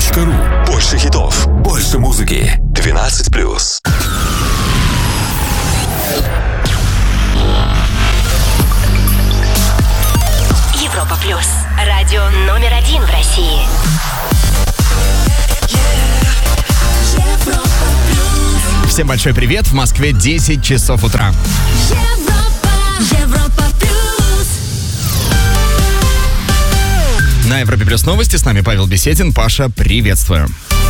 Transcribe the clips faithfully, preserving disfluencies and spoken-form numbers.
точка ру. Больше хитов, больше музыки. двенадцать плюс. Европа плюс. Радио номер один в России. Всем большой привет. В Москве десять часов утра. Европа, Европа плюс. На Европе плюс новости. С нами Павел Беседин. Паша, приветствую.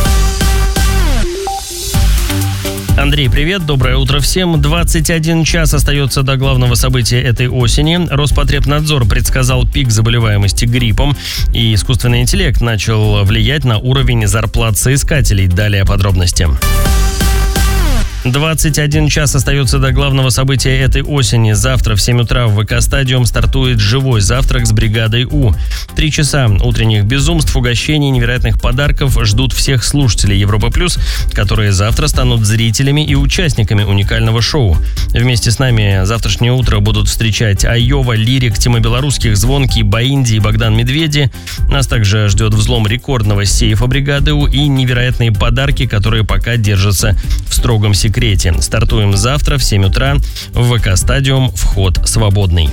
Андрей, привет, доброе утро всем. двадцать один час остается до главного события этой осени. Роспотребнадзор предсказал пик заболеваемости гриппом, и искусственный интеллект начал влиять на уровень зарплат соискателей. Далее подробности. двадцать один час остается до главного события этой осени. Завтра в семь утра в ВК-стадиум стартует живой завтрак с бригадой У. Три часа утренних безумств, угощений, невероятных подарков ждут всех слушателей Европа Плюс, которые завтра станут зрителями и участниками уникального шоу. Вместе с нами завтрашнее утро будут встречать Айова, Лирик, Тима Белорусских, Звонкий, Баинди и Богдан Медведи. Нас также ждет взлом рекордного сейфа бригады У и невероятные подарки, которые пока держатся в строгом секрете. Стартуем завтра в семь утра в ВК-стадиум, вход свободный.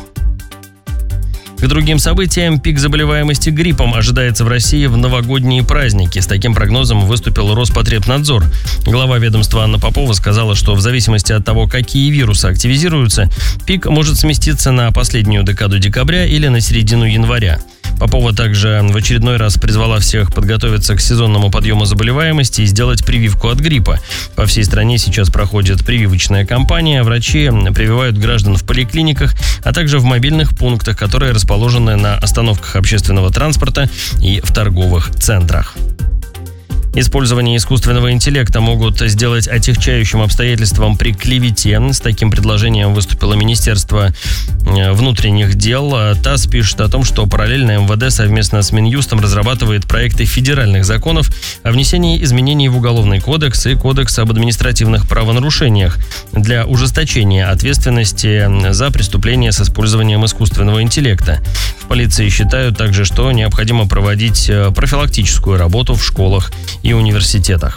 К другим событиям, пик заболеваемости гриппом ожидается в России в новогодние праздники. С таким прогнозом выступил Роспотребнадзор. Глава ведомства Анна Попова сказала, что в зависимости от того, какие вирусы активизируются, пик может сместиться на последнюю декаду декабря или на середину января. Попова также в очередной раз призвала всех подготовиться к сезонному подъему заболеваемости и сделать прививку от гриппа. По всей стране сейчас проходит прививочная кампания. Врачи прививают граждан в поликлиниках, а также в мобильных пунктах, которые расположены на остановках общественного транспорта и в торговых центрах. Использование искусственного интеллекта могут сделать отягчающим обстоятельством при клевете. С таким предложением выступило Министерство внутренних дел. ТАСС пишет о том, что параллельно эм вэ дэ совместно с Минюстом разрабатывает проекты федеральных законов о внесении изменений в Уголовный кодекс и Кодекс об административных правонарушениях для ужесточения ответственности за преступления с использованием искусственного интеллекта. В полиции считают также, что необходимо проводить профилактическую работу в школах и университетах.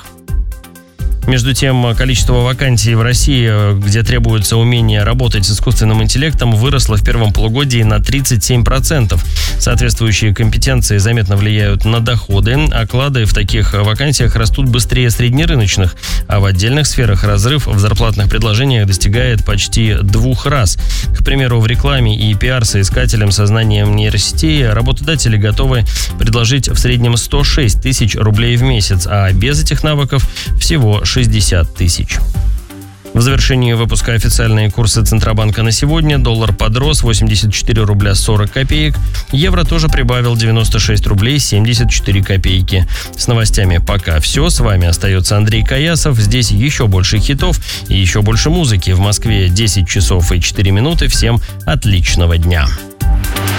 Между тем, количество вакансий в России, где требуется умение работать с искусственным интеллектом, выросло в первом полугодии на тридцать семь процентов. Соответствующие компетенции заметно влияют на доходы. Оклады в таких вакансиях растут быстрее среднерыночных, а в отдельных сферах разрыв в зарплатных предложениях достигает почти двух раз. К примеру, в рекламе и пиар соискателям со знанием нейросетей работодатели готовы предложить в среднем сто шесть тысяч рублей в месяц, а без этих навыков всего шестьдесят тысяч. В завершении выпуска официальные курсы Центробанка на сегодня. Доллар подрос восемьдесят четыре рубля сорок копеек. Евро тоже прибавил девяносто шесть рублей семьдесят четыре копейки. С новостями пока все. С вами остается Андрей Каясов. Здесь еще больше хитов и еще больше музыки. В Москве десять часов и четыре минуты. Всем отличного дня.